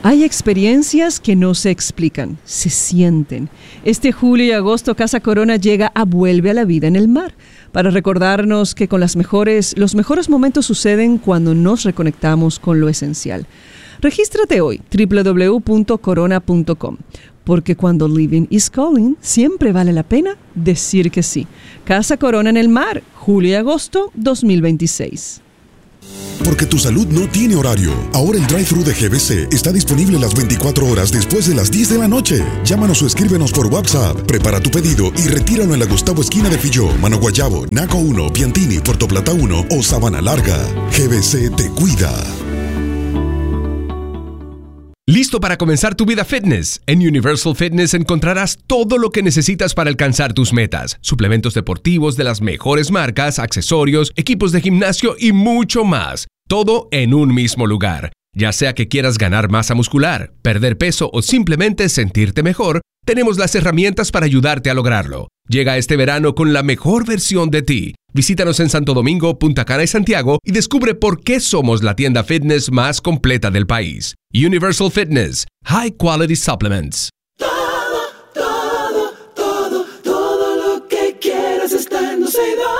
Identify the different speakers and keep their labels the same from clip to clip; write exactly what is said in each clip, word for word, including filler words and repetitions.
Speaker 1: Hay experiencias que no se explican, se sienten. Este julio y agosto, Casa Corona llega a Vuelve a la Vida en el Mar, para recordarnos que con las mejores, los mejores momentos suceden cuando nos reconectamos con lo esencial. Regístrate hoy, doble u doble u doble u punto corona punto com, porque cuando living is calling, siempre vale la pena decir que sí. Casa Corona en el Mar, julio y agosto dos mil veintiséis.
Speaker 2: Porque tu salud no tiene horario. Ahora el drive-thru de G B C está disponible las veinticuatro horas después de las diez de la noche. Llámanos o escríbenos por WhatsApp. Prepara tu pedido y retíralo en la Gustavo esquina de Filló, Mano Guayabo, Naco uno, Piantini, Puerto Plata uno o Sabana Larga. G B C te cuida.
Speaker 3: ¿Listo para comenzar tu vida fitness? En Universal Fitness encontrarás todo lo que necesitas para alcanzar tus metas. Suplementos deportivos de las mejores marcas, accesorios, equipos de gimnasio y mucho más. Todo en un mismo lugar. Ya sea que quieras ganar masa muscular, perder peso o simplemente sentirte mejor, tenemos las herramientas para ayudarte a lograrlo. Llega este verano con la mejor versión de ti. Visítanos en Santo Domingo, Punta Cana y Santiago y descubre por qué somos la tienda fitness más completa del país. Universal Fitness. High Quality Supplements.
Speaker 4: Todo, todo, todo, todo lo que quieras está en Doce y Dos.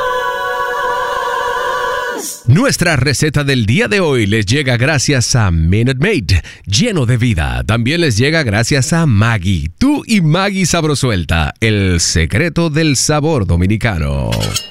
Speaker 3: Nuestra receta del día de hoy les llega gracias a Minute Maid, lleno de vida. También les llega gracias a Maggi, tú y Maggi Sabrosuelta, el secreto del sabor dominicano.